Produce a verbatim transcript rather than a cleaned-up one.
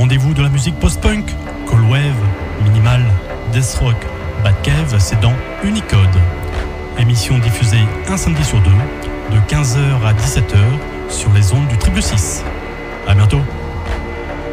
rendez-vous de la musique post-punk, cold wave, minimal, death rock, Batcave, c'est dans Unicode. Émission diffusée un samedi sur deux, de quinze heures à dix-sept heures, sur les ondes du Triple six. À bientôt.